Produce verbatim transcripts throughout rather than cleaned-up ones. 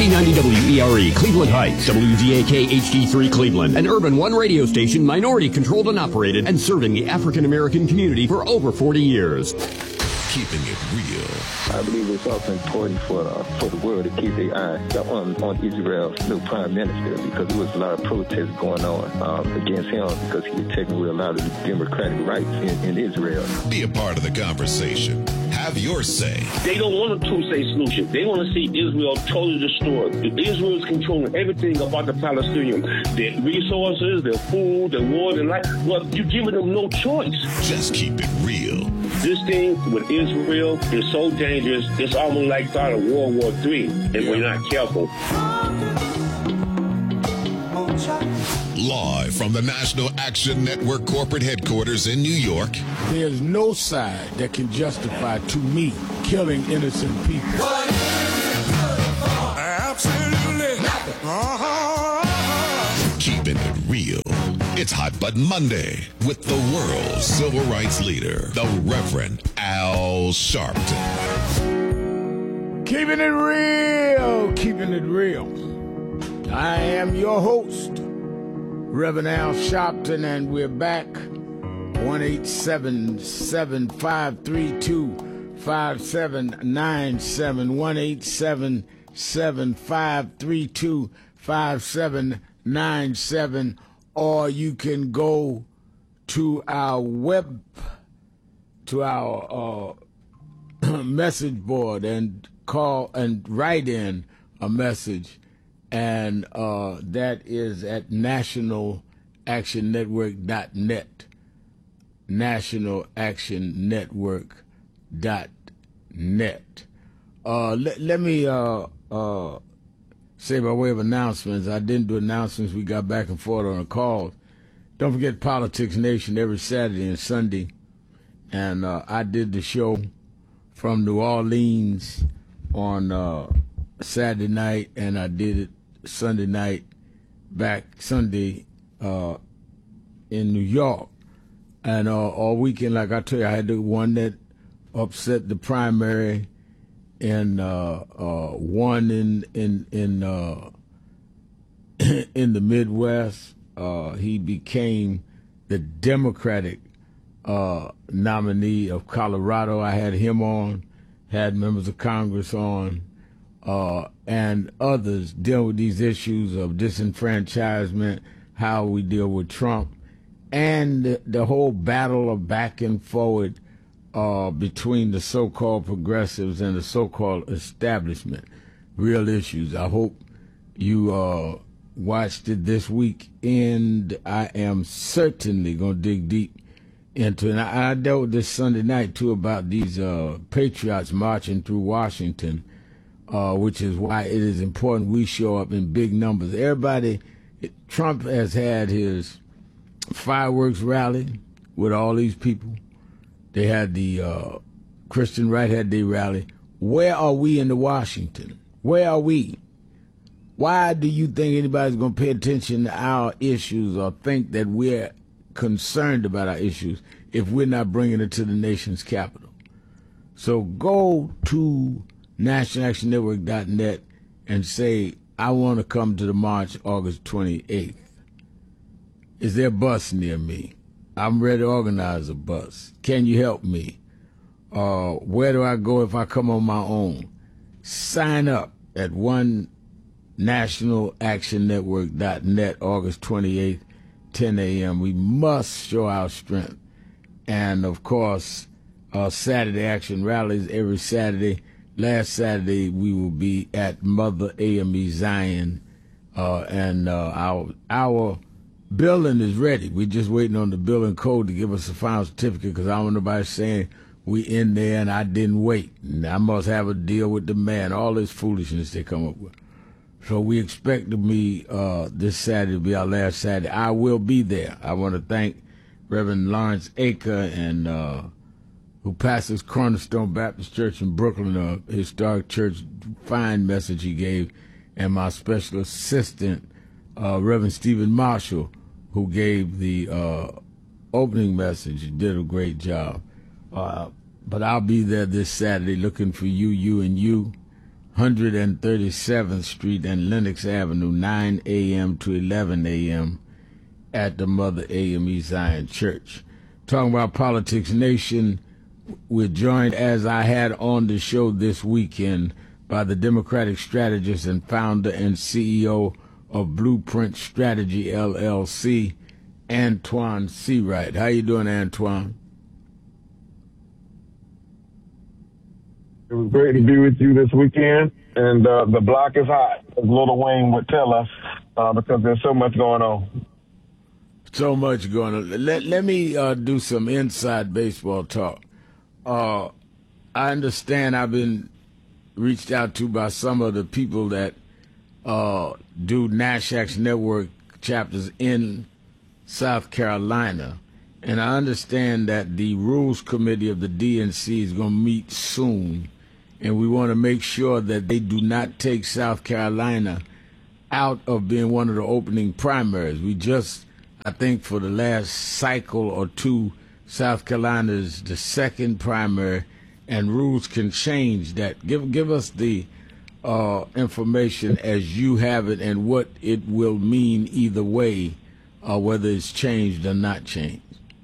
fifteen ninety W E R E, Cleveland Heights, W G A K H D three Cleveland, an Urban One radio station, minority controlled and operated, and serving the African American community for over forty years. Keeping it real. I believe it's also important for uh, for the world to keep their eye on, on Israel's new prime minister, because there was a lot of protests going on um, against him because he was taking away a lot of the democratic rights in, in Israel. Be a part of the conversation. Have your say. They don't want a two-state solution. They want to see Israel totally destroyed. Israel is controlling everything about the Palestinians. Their resources, their food, their water, and life. Well, you're giving them no choice. Just keep it real. This thing with Israel is so dangerous, it's almost like start of World War Three if we're not careful. Live from the National Action Network corporate headquarters in New York. There's no side that can justify, to me, killing innocent people. Absolutely nothing. Uh-huh. Keeping it real. It's Hot Button Monday with the world's civil rights leader, the Reverend Al Sharpton. Keeping it real, keeping it real. I am your host, Reverend Al Sharpton, and we're back. one eight seven, seven five three two, five seven nine seven. one eight seven, seven five three two, five seven nine seven. Or you can go to our web, to our uh, message board and call and write in a message. And uh, that is at national action network dot net. national action network dot net. Uh, let, let me uh, uh, say by way of announcements, I didn't do announcements. We got back and forth on a call. Don't forget Politics Nation every Saturday and Sunday. And uh, I did the show from New Orleans on uh, Saturday night, and I did it Sunday night, back Sunday uh, in New York. And uh, all weekend, like I tell you, I had the one that upset the primary, and uh, uh, one in in in uh, in the Midwest. Uh, he became the Democratic uh, nominee of Colorado. I had him on, had members of Congress on, uh, and others dealing with these issues of disenfranchisement, how we deal with Trump, and the, the whole battle of back and forward uh, between the so-called progressives and the so-called establishment. Real issues. I hope you uh, watched it this week, and I am certainly going to dig deep into it. And I, I dealt with this Sunday night, too, about these uh, patriots marching through Washington, uh, which is why it is important we show up in big numbers. Everybody, Trump has had his fireworks rally with all these people. They had the uh, Christian right had their rally. Where are we in the Washington? Where are we? Why do you think anybody's going to pay attention to our issues or think that we're concerned about our issues if we're not bringing it to the nation's capital? So go to national action network dot net and say, I want to come to the march August twenty-eighth. Is there a bus near me? I'm ready to organize a bus. Can you help me? Uh, where do I go if I come on my own? Sign up at one national action network dot net, August twenty-eighth, ten a.m. We must show our strength. And, of course, uh, Saturday action rallies every Saturday. Last Saturday, we will be at Mother A M E Zion, uh, and uh, our our building is ready. We're just waiting on the building code to give us a final certificate, because I don't want nobody saying we in there and I didn't wait. And I must have a deal with the man. All this foolishness they come up with. So we expect to be uh, this Saturday to be our last Saturday. I will be there. I want to thank Reverend Lawrence Aker, and uh, who pastors Cornerstone Baptist Church in Brooklyn, a historic church, fine message he gave, and my special assistant, uh, Reverend Stephen Marshall, who gave the uh, opening message. He did a great job. Uh, but I'll be there this Saturday looking for you, you, and you. one thirty-seventh Street and Lenox Avenue, nine a.m. to eleven a.m. at the Mother A M E Zion Church. Talking about Politics Nation, we're joined, as I had on the show this weekend, by the Democratic strategist and founder and C E O of Blueprint Strategy, L L C, Antoine Seawright. How you doing, Antoine? It was great to be with you this weekend, and uh, the block is hot, as Lil Wayne would tell us, uh, because there's so much going on. So much going on. Let, let me uh, do some inside baseball talk. Uh, I understand I've been reached out to by some of the people that uh, do NASHAC's network chapters in South Carolina, and I understand that the Rules Committee of the D N C is going to meet soon, and we want to make sure that they do not take South Carolina out of being one of the opening primaries. We just, I think for the last cycle or two, South Carolina is the second primary, and rules can change that. Give give us the uh, information as you have it and what it will mean either way, uh, whether it's changed or not changed.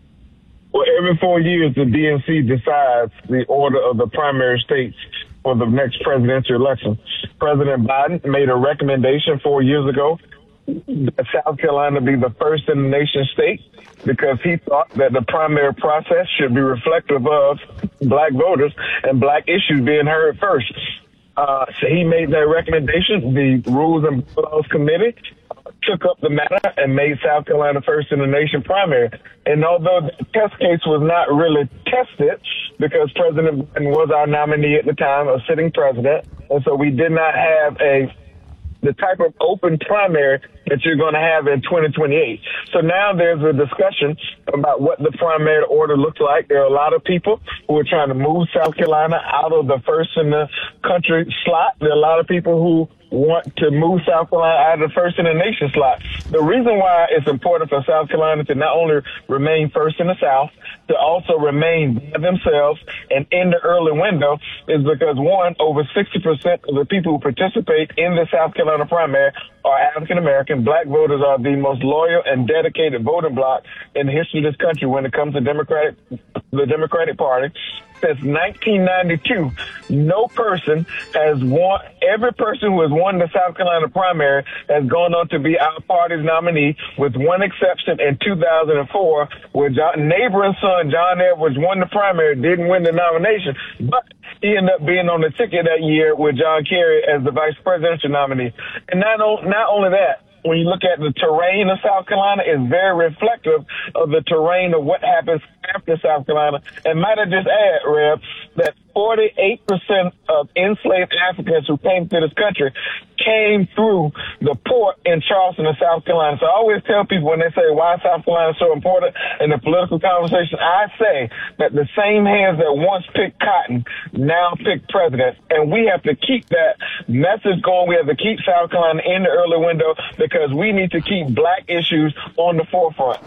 Well, every four years, the D N C decides the order of the primary states for the next presidential election. President Biden made a recommendation four years ago that South Carolina be the first in the nation state because he thought that the primary process should be reflective of black voters and black issues being heard first. Uh, so he made that recommendation. The Rules and Bylaws Committee took up the matter and made South Carolina first in the nation primary. And although the test case was not really tested because President Biden was our nominee at the time, a sitting president, and so we did not have a the type of open primary that you're going to have in twenty twenty-eight. So now there's a discussion about what the primary order looks like. There are a lot of people who are trying to move South Carolina out of the first in the country slot. There are a lot of people who want to move South Carolina out of the first in the nation slot. The reason why it's important for South Carolina to not only remain first in the South, to also remain by themselves and in the early window is because, one, over sixty percent of the people who participate in the South Carolina primary are African American. Black voters are the most loyal and dedicated voting bloc in the history of this country when it comes to Democratic, the Democratic Party. Since nineteen ninety-two, no person has won, every person who has won the South Carolina primary has gone on to be our party's nominee, with one exception in two thousand four, where John, neighboring son John Edwards won the primary, didn't win the nomination, but he ended up being on the ticket that year with John Kerry as the vice presidential nominee. And not, not only that, when you look at the terrain of South Carolina, it's very reflective of the terrain of what happens after South Carolina. And might I just add, Reb, that forty-eight percent of enslaved Africans who came to this country came through the port in Charleston, South Carolina. So I always tell people when they say, why South Carolina is so important in the political conversation, I say that the same hands that once picked cotton now pick presidents. And we have to keep that message going. We have to keep South Carolina in the early window because we need to keep black issues on the forefront.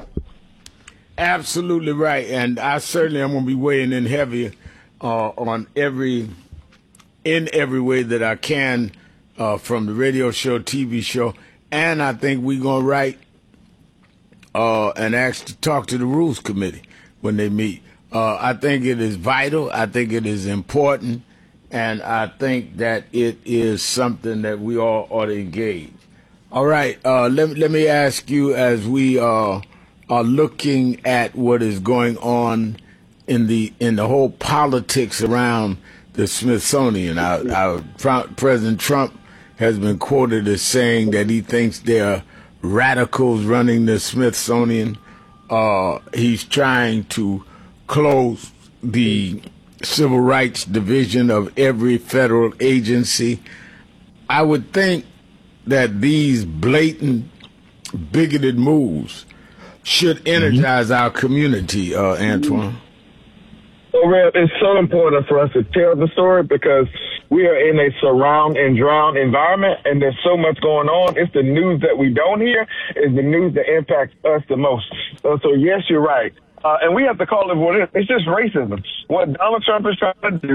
Absolutely right. And I certainly am going to be weighing in heavy uh, on every, in every way that I can, uh, from the radio show, T V show. And I think we're going to write uh, and ask to talk to the Rules Committee when they meet. Uh, I think it is vital. I think it is important. And I think that it is something that we all ought to engage. All right. Uh, let, let me ask you, as we uh, are looking at what is going on in the in the whole politics around the Smithsonian. Our, our President Trump has been quoted as saying that he thinks there are radicals running the Smithsonian. Uh, he's trying to close the Civil Rights Division of every federal agency. I would think that these blatant, bigoted moves should energize mm-hmm. our community, uh, Antoine. So, Reb, it's so important for us to tell the story because we are in a surround and drown environment, and there's so much going on. It's the news that we don't hear is the news that impacts us the most. So, so yes, you're right. Uh, and we have to call it what it is. It's just racism. What Donald Trump is trying to do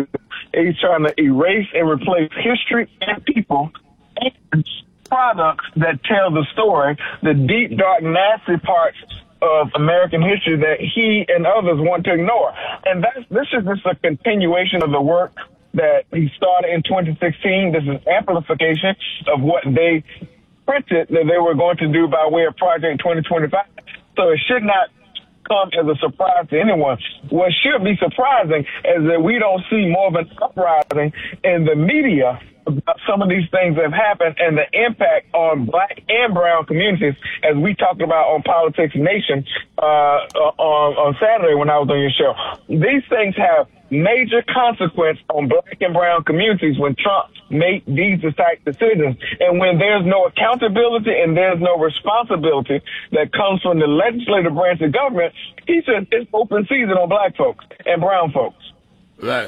He's trying to erase and replace history and people and products that tell the story, the deep, dark, nasty parts of American history that he and others want to ignore. And that's, this is just a continuation of the work that he started in twenty sixteen. This is amplification of what they printed that they were going to do by way of Project twenty twenty-five. So it should not come as a surprise to anyone. What should be surprising is that we don't see more of an uprising in the media about some of these things that have happened and the impact on black and brown communities, as we talked about on Politics Nation uh, on, on Saturday when I was on your show. These things have major consequence on black and brown communities when Trump make these type decisions. And when there's no accountability and there's no responsibility that comes from the legislative branch of government, he says it's open season on black folks and brown folks. Right.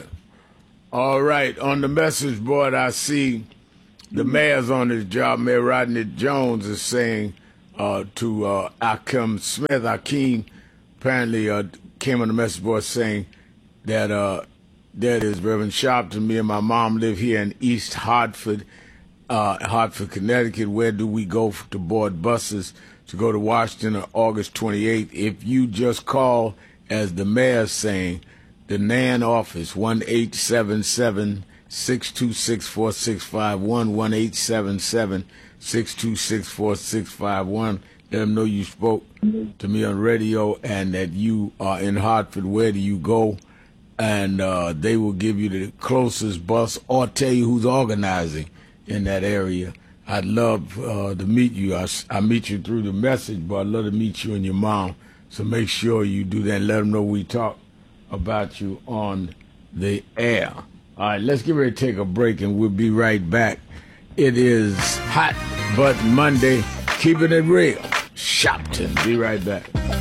All right. On the message board, I see the mayor's on his job. Mayor Rodney Jones is saying uh, to uh, Akeem Smith, Akeem apparently uh, came on the message board saying that uh, that is Reverend Sharpton. Me and my mom live here in East Hartford, uh, Hartford, Connecticut. Where do we go to board buses to go to Washington on August twenty-eighth? If you just call, as the mayor's saying, the N A N office, one eight seven seven, six two six, four six five one, one eight seven seven, six two six, four six five one. Let them know you spoke to me on radio and that you are in Hartford. Where do you go? And uh, they will give you the closest bus or tell you who's organizing in that area. I'd love uh, to meet you. I, I meet you through the message, but I'd love to meet you and your mom. So make sure you do that and let them know we talk about you on the air. All right, let's get ready to take a break, and we'll be right back. It is Hot Button Monday, keeping it real. Shopton, be right back.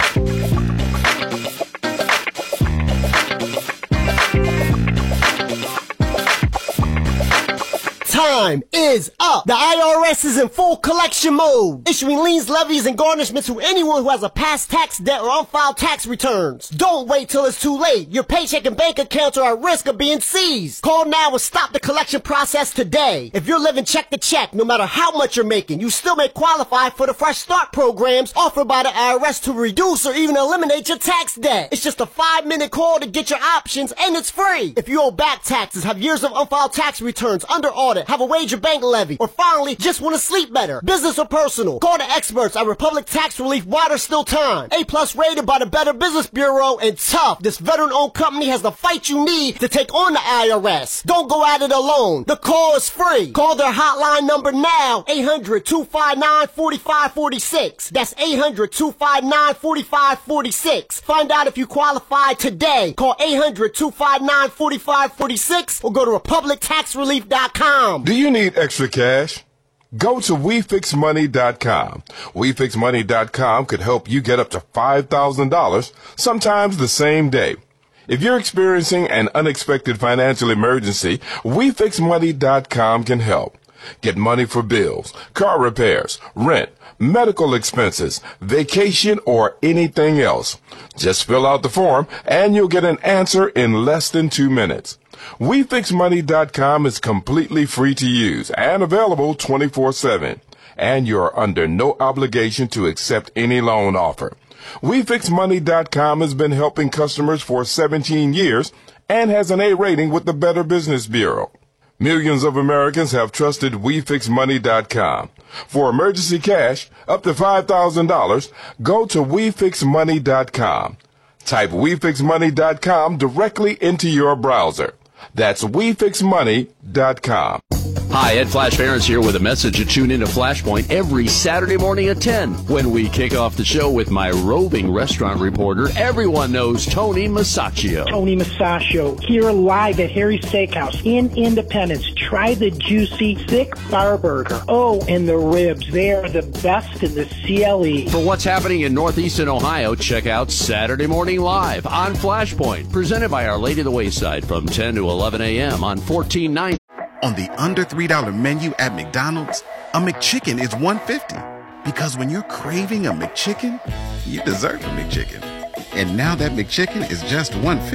Time is up. The I R S is in full collection mode, issuing liens, levies, and garnishments to anyone who has a past tax debt or unfiled tax returns. Don't wait till it's too late. Your paycheck and bank accounts are at risk of being seized. Call now and stop the collection process today. If you're living check to check, no matter how much you're making, you still may qualify for the Fresh Start programs offered by the I R S to reduce or even eliminate your tax debt. It's just a five-minute call to get your options, and it's free. If you owe back taxes, have years of unfiled tax returns under audit, have a wage or bank levy, or finally just want to sleep better, business or personal, call the experts at Republic Tax Relief while there's still time. A plus rated by the Better Business Bureau, and tough. This veteran-owned company has the fight you need to take on the I R S. Don't go at it alone. The call is free. Call their hotline number now, eight hundred, two five nine, four five four six. That's eight hundred, two five nine, four five four six. Find out if you qualify today. Call eight hundred, two five nine, four five four six or go to republic tax relief dot com. Do you need extra cash? Go to we fix money dot com. we fix money dot com could help you get up to five thousand dollars, sometimes the same day. If you're experiencing an unexpected financial emergency, we fix money dot com can help. Get money for bills, car repairs, rent, medical expenses, vacation, or anything else. Just fill out the form and you'll get an answer in less than two minutes. we fix money dot com is completely free to use and available twenty-four seven. And you're under no obligation to accept any loan offer. we fix money dot com has been helping customers for seventeen years and has an A rating with the Better Business Bureau. Millions of Americans have trusted we fix money dot com. For emergency cash, up to five thousand dollars, go to we fix money dot com. Type we fix money dot com directly into your browser. That's we fix money dot com. Hi, Ed Flash Barons here with a message to tune into Flashpoint every Saturday morning at ten when we kick off the show with my roving restaurant reporter. Everyone knows Tony Masaccio. Tony Masaccio here live at Harry's Steakhouse in Independence. Try the juicy, thick bar burger. Oh, and the ribs. They are the best in the C L E. For what's happening in Northeastern Ohio, check out Saturday Morning Live on Flashpoint, presented by Our Lady of the Wayside from ten to eleven a.m. on fourteen ninety. On the under three dollar menu at McDonald's, a McChicken is one dollar fifty. Because when you're craving a McChicken, you deserve a McChicken. And now that McChicken is just one dollar fifty.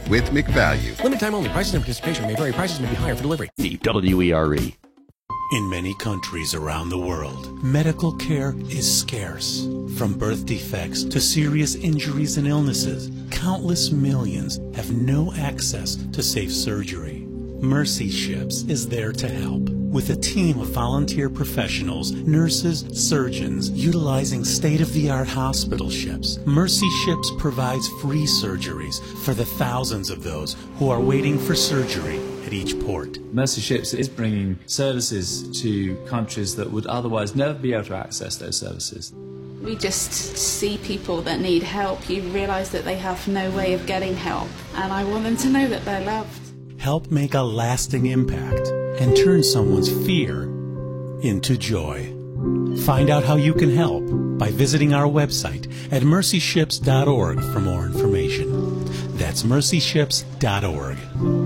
with McValue. Limited time only. Prices and participation may vary. Prices may be higher for delivery. W E R E. In many countries around the world, medical care is scarce. From birth defects to serious injuries and illnesses, countless millions have no access to safe surgery. Mercy Ships is there to help. With a team of volunteer professionals, nurses, surgeons, utilizing state-of-the-art hospital ships, Mercy Ships provides free surgeries for the thousands of those who are waiting for surgery at each port. Mercy Ships is bringing services to countries that would otherwise never be able to access those services. We just see people that need help. You realise that they have no way of getting help, and I want them to know that they're loved. Help make a lasting impact and turn someone's fear into joy. Find out how you can help by visiting our website at mercy ships dot org for more information. That's mercy ships dot org.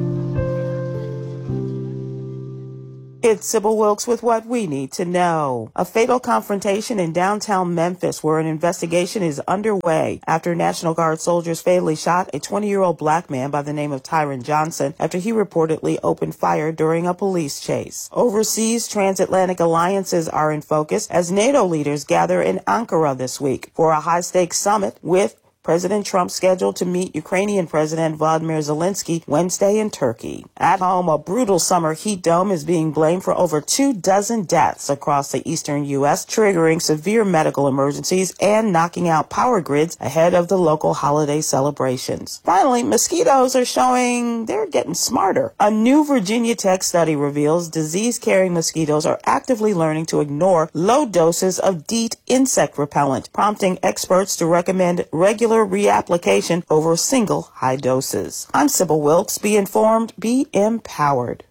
It's Sybil Wilkes with what we need to know. A fatal confrontation in downtown Memphis where an investigation is underway after National Guard soldiers fatally shot a twenty-year-old black man by the name of Tyron Johnson after he reportedly opened fire during a police chase. Overseas transatlantic alliances are in focus as NATO leaders gather in Ankara this week for a high-stakes summit with President Trump scheduled to meet Ukrainian President Volodymyr Zelensky Wednesday in Turkey. At home, a brutal summer heat dome is being blamed for over two dozen deaths across the eastern U S, triggering severe medical emergencies and knocking out power grids ahead of the local holiday celebrations. Finally, mosquitoes are showing they're getting smarter. A new Virginia Tech study reveals disease-carrying mosquitoes are actively learning to ignore low doses of DEET insect repellent, prompting experts to recommend regular reapplication over single high doses. I'm Sybil Wilkes. Be informed, be empowered.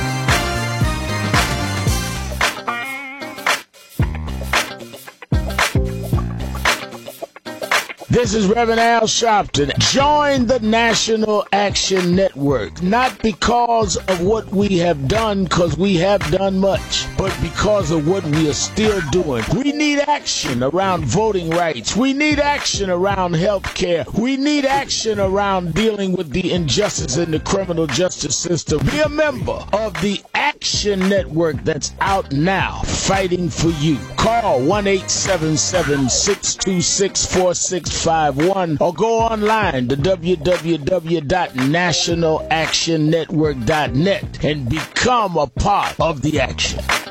This is Reverend Al Sharpton. Join the National Action Network, not because of what we have done, because we have done much, but because of what we are still doing. We need action around voting rights. We need action around health care. We need action around dealing with the injustice in the criminal justice system. Be a member of the Action Network that's out now, fighting for you. Call one eight seven seven, six two six, four six five one or go online to w w w dot national action network dot net and become a part of the action.